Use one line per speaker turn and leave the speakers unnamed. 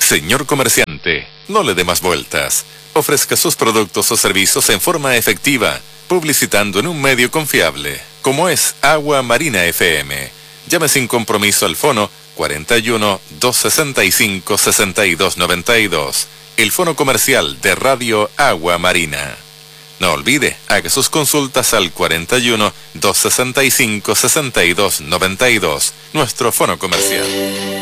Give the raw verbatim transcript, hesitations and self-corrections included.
Señor comerciante, no le dé más vueltas. Ofrezca sus productos o servicios en forma efectiva, publicitando en un medio confiable, como es Agua Marina F M. Llame sin compromiso al fono cuarenta y uno, doscientos sesenta y cinco, sesenta y dos noventa y dos, el fono comercial de Radio Agua Marina. No olvide, haga sus consultas al cuarenta y uno, doscientos sesenta y cinco, sesenta y dos noventa y dos, nuestro fono comercial.